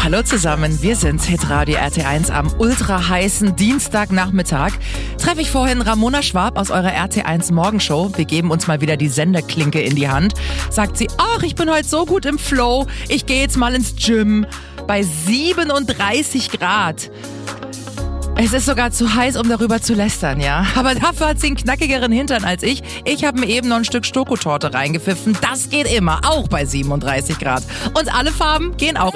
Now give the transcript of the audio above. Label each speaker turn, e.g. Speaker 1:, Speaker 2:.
Speaker 1: Hallo zusammen, wir sind Hitradio RT1 am ultra heißen Dienstagnachmittag. Treffe ich vorhin Ramona Schwab aus eurer RT1 Morgenshow. Wir geben uns mal wieder die Senderklinke in die Hand. Sagt sie, ach, ich bin heute so gut im Flow, ich gehe jetzt mal ins Gym. Bei 37 Grad. Es ist sogar zu heiß, um darüber zu lästern, ja. Aber dafür hat sie einen knackigeren Hintern als ich. Ich habe mir eben noch ein Stück Schokotorte reingepfiffen. Das geht immer, auch bei 37 Grad. Und alle Farben gehen auch